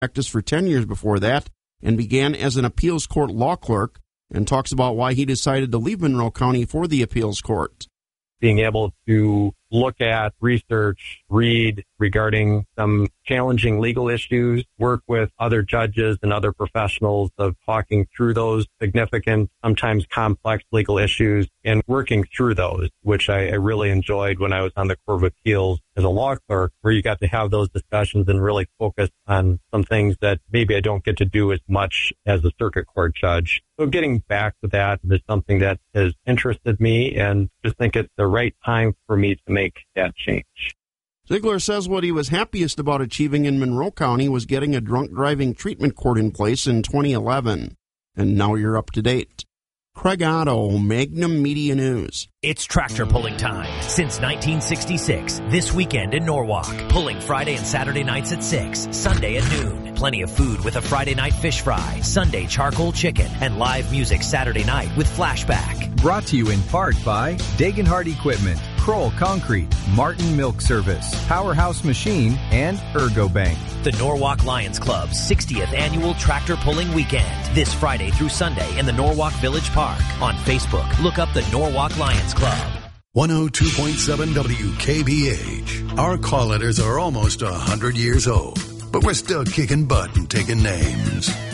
practiced for 10 years before that and began as an appeals court law clerk, and talks about why he decided to leave Monroe County for the appeals court. Being able to look at, research, read regarding some challenging legal issues, work with other judges and other professionals of talking through those significant, sometimes complex legal issues and working through those, which I really enjoyed when I was on the Court of Appeals as a law clerk, where you got to have those discussions and really focus on some things that maybe I don't get to do as much as a circuit court judge. So getting back to that is something that has interested me, and just think it's the right time for me to make that change. Ziegler says what he was happiest about achieving in Monroe County was getting a drunk driving treatment court in place in 2011. And now you're up to date. Craig Otto, Magnum Media News. It's tractor pulling time. Since 1966, this weekend in Norwalk. Pulling Friday and Saturday nights at 6, Sunday at noon. Plenty of food with a Friday night fish fry, Sunday charcoal chicken, and live music Saturday night with Flashback. Brought to you in part by Dagenhart Equipment, Kroll Concrete, Martin Milk Service, Powerhouse Machine, and Ergobank. The Norwalk Lions Club's 60th annual tractor pulling weekend. This Friday through Sunday in the Norwalk Village Park. On Facebook, look up the Norwalk Lions Club. 102.7 WKBH. Our call letters are almost 100 years old, but we're still kicking butt and taking names.